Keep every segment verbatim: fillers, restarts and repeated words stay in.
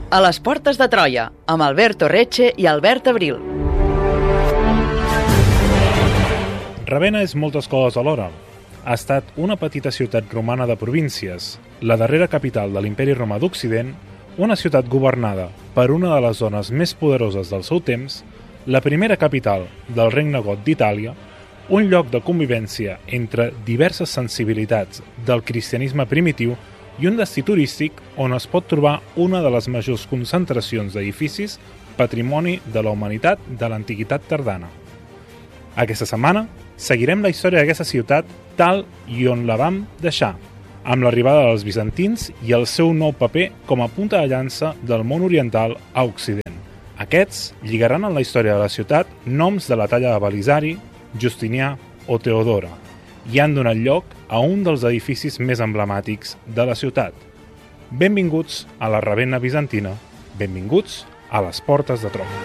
A les portes de Troia, amb Alberto Reche i Albert Abril. Ravenna és moltes coses alhora. Ha estat una petita ciutat romana de províncies, la darrera capital de l'Imperi Romà d'Occident, una ciutat governada per una de les zones més poderoses del seu temps, la primera capital del Regne Got d'Itàlia, un lloc de convivència entre diverses sensibilitats del cristianisme primitiu i un destí turístic on es pot trobar una de les majors concentracions d'edificis patrimoni de la humanitat de l'antiguitat tardana. Aquesta setmana seguirem la història d'aquesta ciutat tal i on la vam deixar, amb l'arribada dels bizantins i el seu nou paper com a punta de llança del món oriental a Occident. Aquests lligaran en la història de la ciutat noms de la talla de Belisari, Justinià o Teodora i han donat lloc a un dels edificis més emblemàtics de la ciutat. Benvinguts a la Ravenna bizantina, benvinguts a les portes de Troia.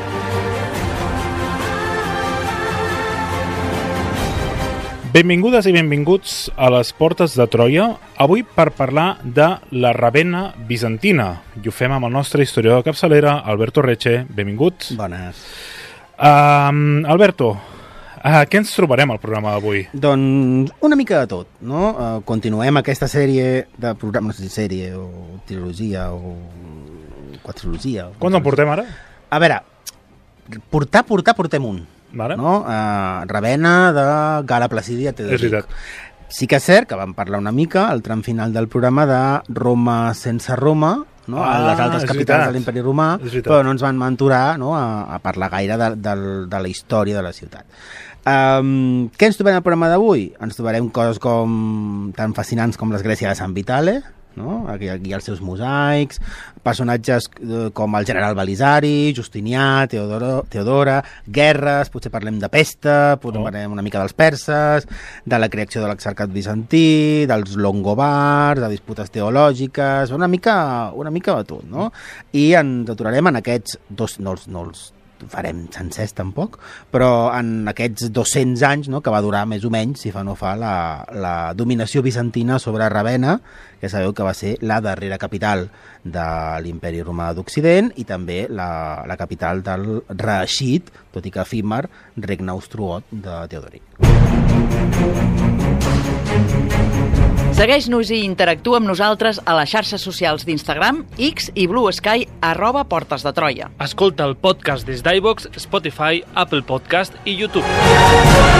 Benvingudes i benvinguts a les portes de Troia, avui per parlar de la Ravenna bizantina. I ho fem amb el nostre historiador de capçalera, Alberto Reche. Benvingut. Bones. Uh, Alberto, uh, què ens trobarem al programa d'avui? Doncs una mica de tot, no? Uh, continuem aquesta sèrie de programes, no sé si sèrie o trilogia o quadrilogia. Quants en portem ara? A veure, portar, portar, portem un. Vale. No? Uh, Ravenna de Gala Placídia Teodoric. És veritat. Sí que és cert que vam parlar una mica al tram final del programa de Roma sense Roma, no? Ah, les altres capitals veritat. de l'Imperi Romà, però no ens van mentorar, no? a, a parlar gaire de, de, de la història de la ciutat. Um, què ens trobarem al programa d'avui? Ens trobarem coses com tan fascinants com l'església de Sant Vitale, no? Aquí, aquí els seus mosaics, personatges eh, com el general Belisari, Justinià, Teodoro, Teodora, guerres, potser parlem de pesta, potser oh. parlem una mica dels perses, de la creació de l'exarcat bizantí, dels longobards, de disputes teològiques, una mica, una mica de tot, no? I ens aturarem en aquests dos, no els, no els farem sencers tampoc, però en aquests dos-cents anys, no, que va durar més o menys, si fa no fa, la, la dominació bizantina sobre Ravenna, que sabeu que va ser la darrera capital de l'Imperi Romà d'Occident i també la, la capital del reeixit, tot i que efímer, regne ostrogot de Teodoric. Segueix-nos i interactua amb nosaltres a les xarxes socials d'Instagram, X i Blue Sky, arroba Portes de Troia. Escolta el podcast des d'iVoox, Spotify, Apple Podcast i YouTube.